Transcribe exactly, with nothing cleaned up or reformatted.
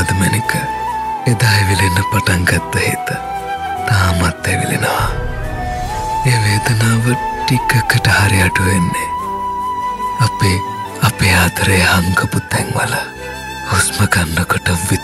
දන්නවද මැනික? එදා ඇවිලෙන්න පටන් ගත්ත හිත තාමත් ඇවිලෙනවා. ඒ වේදනාව ටිකකට හරි අඩු වෙන්නේ අපේ අපේ ආදරේ හංගපු තැන්වල හුස්ම ගන්නකොට